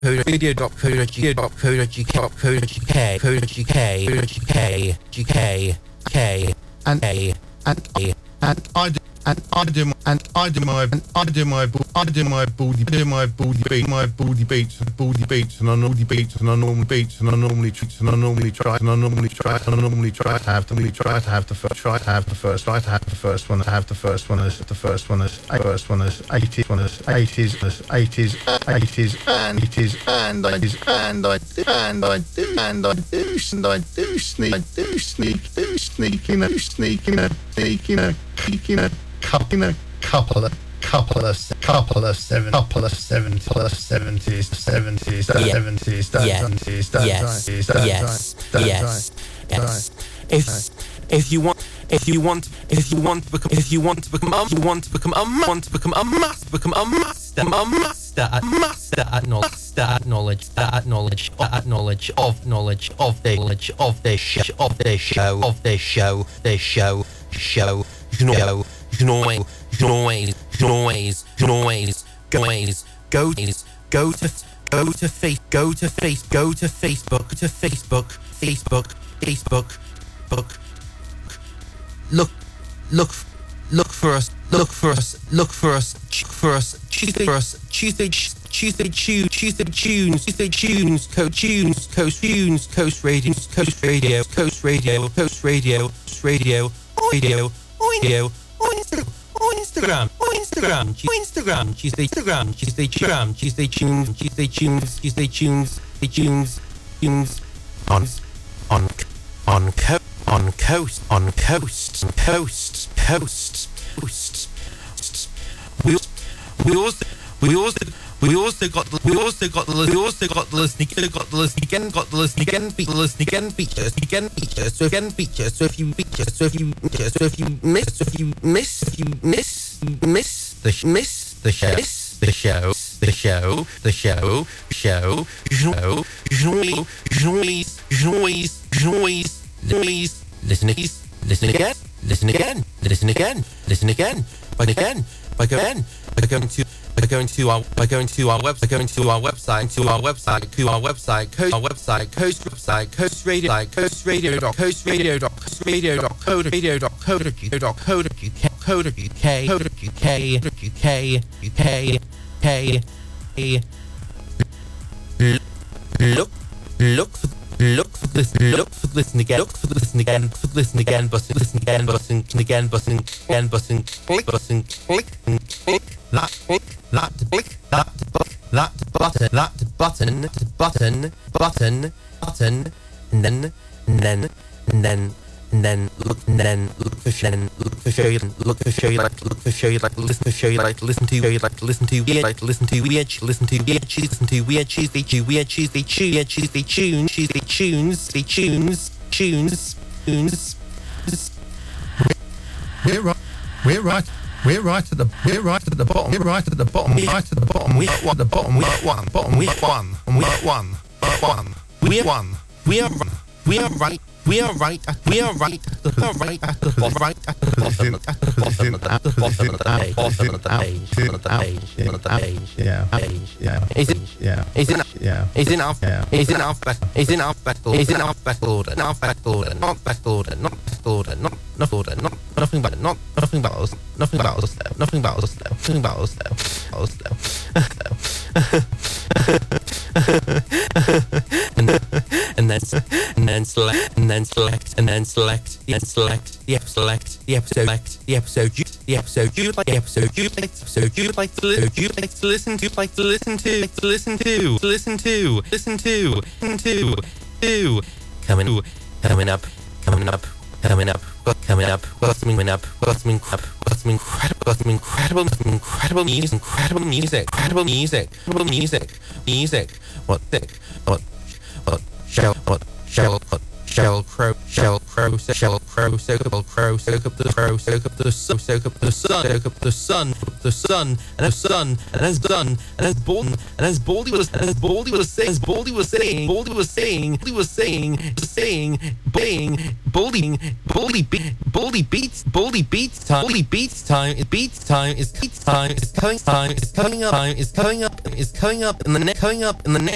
baldy beats, and I normally beats, and I normally beats, and I normally treats, and I normally try, and I normally try, and I normally try to have the first one, to have the first one as the first one is 80s, sneaking a couple of 70s. If you want to become a master at knowledge of the show. You can always go to Facebook. Look for us. Tuesday tunes, Coast Radio, Instagram, Tuesday tunes on coast. We also got the listen feature. So if you miss the show, you can always listen again by going to our website, Look for the listen again button, click that button, and then look for show you like to listen to We're right at the bottom. We are right at the bottom of the page. Is in alphabetical order. Nothing battles. And then select the episode you'd like to listen to. Coming up. Got some incredible music. Sheryl Crow, soak up the sun, and as Baldy was saying, Baldy beats time is coming up in the next